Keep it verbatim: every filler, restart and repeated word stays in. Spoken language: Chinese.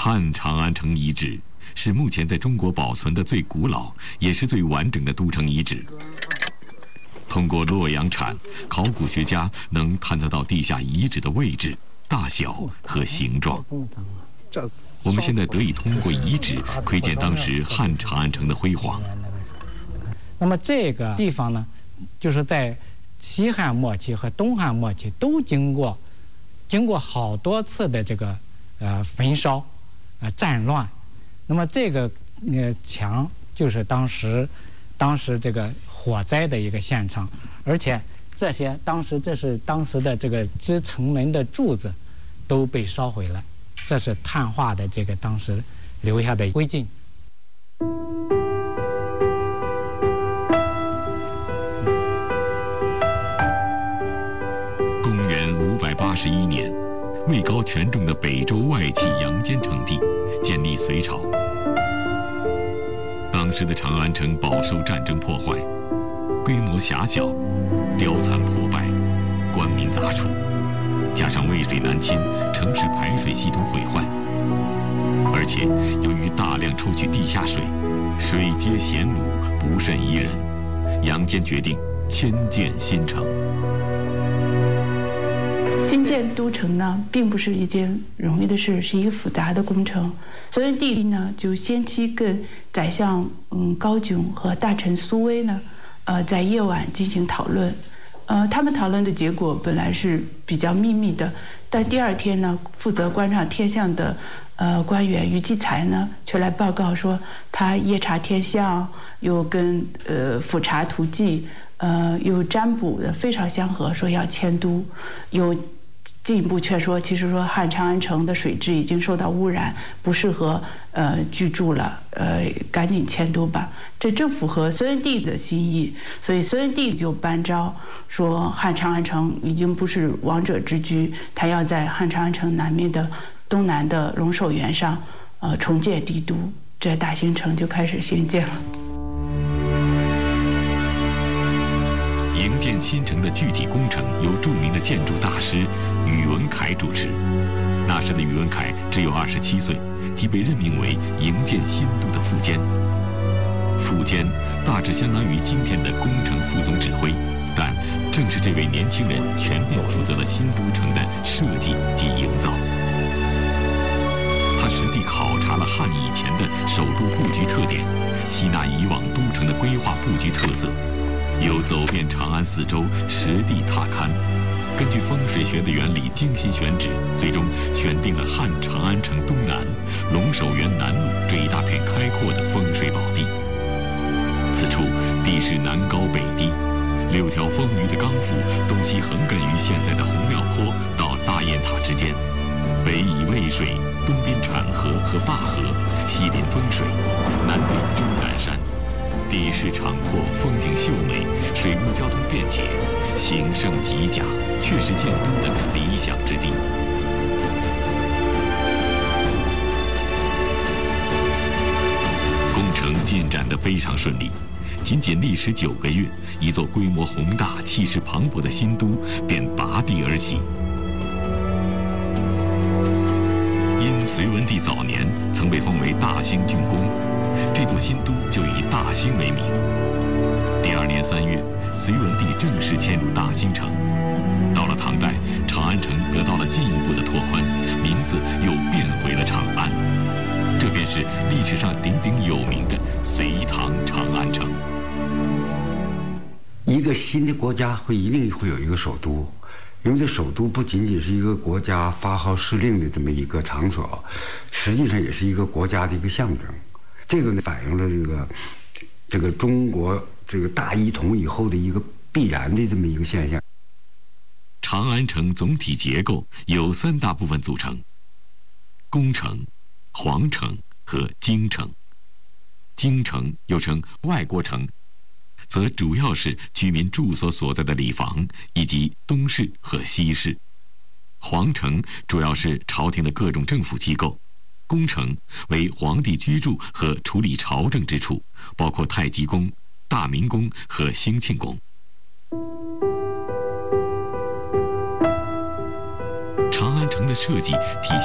汉长安城遗址是目前在中国保存的最古老也是最完整的都城遗址。通过洛阳铲，考古学家能探测到地下遗址的位置、大小和形状。我们现在得以通过遗址窥见当时汉长安城的辉煌。 那么这个地方呢，就是在西汉末期和东汉末期都经过经过好多次的这个呃焚烧、呃战乱。那么这个呃墙就是当时当时这个火灾的一个现场，而且这些当时这是当时的这个支城门的柱子都被烧毁了，这是碳化的这个当时留下的灰烬。 公元五百八十一年，位高权重的北周外戚杨坚称帝，建立隋朝。当时的长安城饱受战争破坏，规模狭小，凋残破败，官民杂处，加上渭水南侵，城市排水系统毁坏，而且由于大量抽取地下水，水接咸卤，不甚宜人。杨坚决定迁建新城。 新建都城呢，并不是一件容易的事，是一个复杂的工程。隋文帝呢，就先期跟宰相嗯高炯和大臣苏威呢，呃，在夜晚进行讨论。呃，他们讨论的结果本来是比较秘密的，但第二天呢，负责观察天象的呃官员于继才呢，却来报告说，他夜查天象，又跟呃俯察图迹，呃，又占卜的非常相合，说要迁都，又进一步劝说，其实说汉长安城的水质已经受到污染，不适合呃居住了，呃，赶紧迁都吧。这正符合隋文帝的心意，所以隋文帝就颁诏说，汉长安城已经不是王者之居，他要在汉长安城南面的东南的龙首原上，呃，重建帝都，这大兴城就开始兴建了。 营建新城的具体工程由著名的建筑大师宇文恺主持。那时的宇文恺只有二十七岁，即被任命为营建新都的副监。副监大致相当于今天的工程副总指挥，但正是这位年轻人全面负责了新都城的设计及营造。他实地考察了汉以前的首都布局特点，吸纳以往都城的规划布局特色。又走遍长安四周，实地踏勘，根据风水学的原理精心选址，最终选定了汉长安城东南龙首原南路这一大片开阔的风水宝地。此处地势南高北低，六条丰腴的钢府东西横亘于现在的红庙坡到大雁塔之间，北倚渭水，东濒产河和灞河，西临风水，南对终南山。地势敞阔，风景秀美，水陆交通便捷，形胜极佳，确是建都的理想之地。工程进展得非常顺利，仅仅历时九个月，一座规模宏大、气势磅礴的新都便拔地而起。因隋文帝早年曾被封为大兴郡公，这座新都就以大兴为名。第二年三月，隋文帝正式迁入大兴城。到了唐代，长安城得到了进一步的拓宽，名字又变回了长安。这便是历史上鼎鼎有名的隋唐长安城。 一个新的国家会一定会有一个首都。因为这首都不仅仅是一个国家发号施令的这么一个场所，实际上也是一个国家的一个象征。这个呢，反映了这个这个中国这个大一统以后的一个必然的这么一个现象。 长安城总体结构由三大部分组成：宫城、皇城和京城。京城又称外国城，则主要是居民住所所在的里房以及东市和西市。皇城主要是朝廷的各种政府机构，宫城为皇帝居住和处理朝政之处，包括太极宫、大明宫和兴庆宫。长安城的设计体现